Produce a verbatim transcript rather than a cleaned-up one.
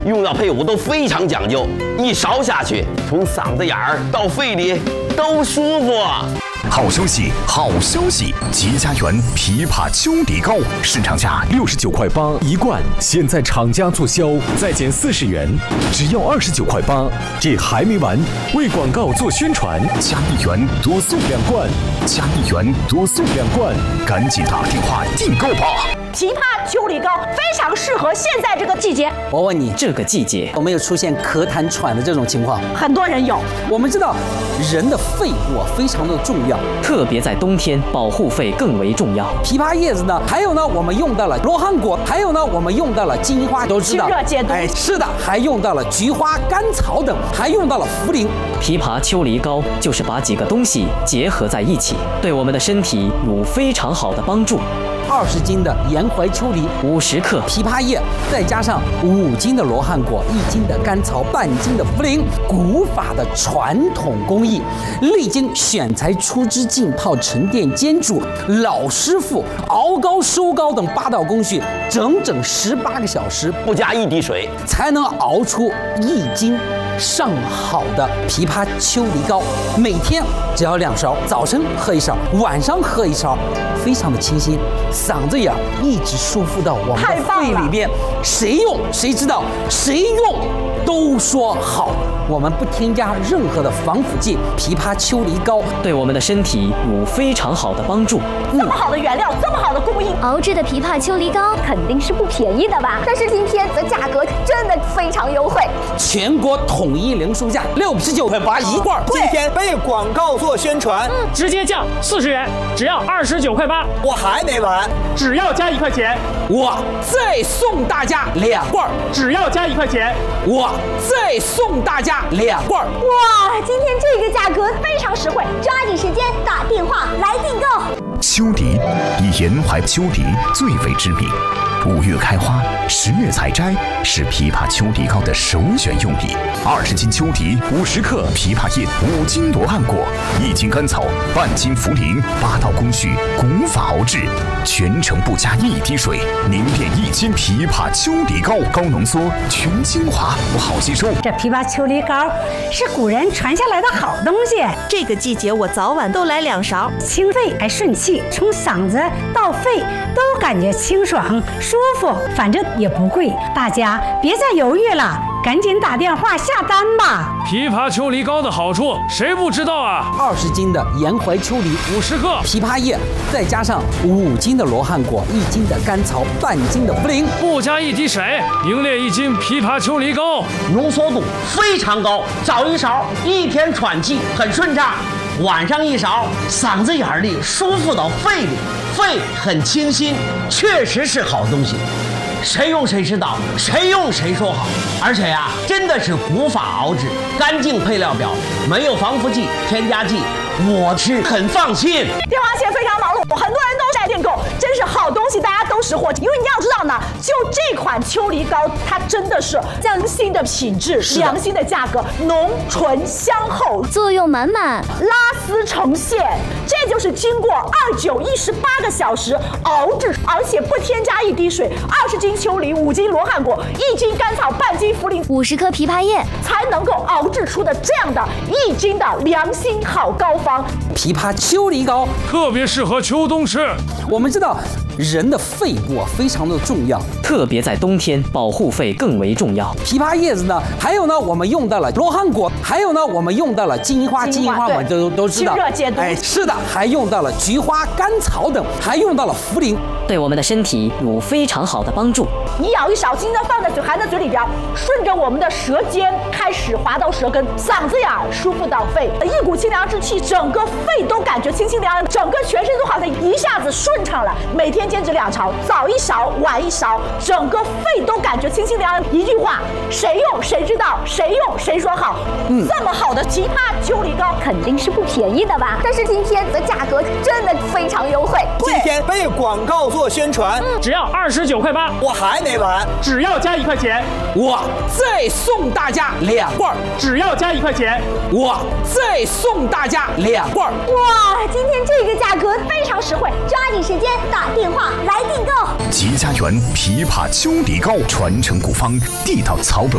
用料配伍都非常讲究，一勺下去，从嗓子眼儿到肺里都舒服。 好消息，好消息！吉家园枇杷秋梨膏市场价六十九块八一罐，现在厂家促销再减四十元，只要二十九块八。这还没完，为广告做宣传，加一元多送两罐，加一元多送两罐，赶紧打电话订购吧！ 枇杷秋梨膏非常适合现在这个季节。 我问你，这个季节有没有出现咳痰喘的这种情况？ 很多人有。 我们知道，人的肺部啊非常的重要， 特别在冬天，保护肺更为重要。 枇杷叶子呢，还有呢，我们用到了罗汉果，还有呢，我们用到了金银花，都知道。 清热解毒。 哎，是的，还用到了菊花、甘草等，还用到了茯苓。 枇杷秋梨膏就是把几个东西结合在一起，对我们的身体有非常好的帮助。 二十斤的沿淮秋梨， 五十克枇杷叶，再加上五斤的罗汉果，一斤的甘草，半斤的茯苓，古法的传统工艺，历经选材、出汁、浸泡、沉淀、煎煮，老师傅熬膏、收膏等八道工序，整整十八个小时， 不加一滴水， 才能熬出一斤上好的枇杷秋梨膏。每天只要两勺，早晨喝一勺，晚上喝一勺，非常的清新。嗓子眼一直舒服到我们的肺里边，谁用谁知道，谁用都说好。我们不添加任何的防腐剂，枇杷秋梨膏对我们的身体有非常好的帮助。 这么好的原料，这么好的工艺， 熬制的枇杷秋梨膏肯定是不便宜的吧？但是今天的价格真的非常优惠， 全国统一零售价六十九块八一罐。 今天为广告做宣传， 嗯、直接降四十元，只要二十九块八。 我还没完， 只要加一块钱， 我再送大家两罐； 只要加一块钱， 我再送大家两罐。 哇，今天这个价格非常实惠，抓紧时间打电话来订购。 秋梨以沿淮秋梨最为知名，五月开花，十月采摘，是枇杷秋梨膏的首选用梨。二十斤秋梨，五十克枇杷叶，五斤罗汉果，一斤甘草，半斤茯苓，八道工序，古法熬制，全程不加一滴水，凝练一斤枇杷秋梨膏，高浓缩，全精华，不好吸收。 这枇杷秋梨膏是古人传下来的好东西， 这个季节我早晚都来两勺， 清肺还顺气，从嗓子到肺都感觉清爽舒服，反正也不贵，大家别再犹豫了，赶紧打电话下单吧。 枇杷秋梨膏的好处谁不知道啊？ 二十斤的沿淮秋梨， 五十克枇杷叶，再加上五斤的罗汉果，一斤的甘草，半斤的茯苓， 不加一滴水，凝练一斤枇杷秋梨膏， 浓缩度非常高，早一勺一天喘气很顺畅，晚上一勺嗓子眼里舒服到肺里，肺很清新，确实是好东西。谁用谁知道，谁用谁说好。而且呀，真的是古法熬制，干净配料表，没有防腐剂、添加剂，我是很放心。 电话线非常忙碌，很多人都在订购，真是好东西，大家都识货。因为你要知道呢，就这款秋梨膏，它真的是良心的品质，良心的价格，浓醇香厚， 作用满满， 拉丝成线，这就是经过二九一十八个小时熬制，而且不添加一滴水，二十斤秋梨，五斤罗汉果，一斤甘草，半斤茯苓， 五十克枇杷叶， 才能够熬制出的这样的一斤的良心好膏方。 枇杷秋梨膏特别适合秋冬吃。 我们知道，人的肺部啊非常的重要， 特别在冬天，保护肺更为重要。 枇杷叶子呢，还有呢，我们用到了罗汉果，还有呢，我们用到了金银花，金银花我们都都知道。 清热解毒。 哎，是的，还用到了菊花、甘草等，还用到了茯苓， 对我们的身体有非常好的帮助。 你咬一勺，轻轻地放在嘴，含在嘴里边，顺着我们的舌尖开始滑到舌根，嗓子眼儿舒服到肺，一股清凉之气，整个肺都感觉清清凉凉，整个全身都好像一下子顺畅了。每天坚持两勺，早一勺，晚一勺，整个肺都感觉清清凉凉。一句话，谁用谁知道，谁用谁说好。嗯，这么好的枇杷秋梨膏肯定是不便宜的吧？但是今天的价格真的非常优惠， 今天为广告做宣传， 嗯、只要二十九块八。 我还没完， 只要加一块钱， 我再送大家两罐； 只要加一块钱， 我再送大家两罐。 哇，今天这个价格非常实惠，抓紧时间打电话来订购。 吉家园枇杷秋梨膏，传承古方，地道草本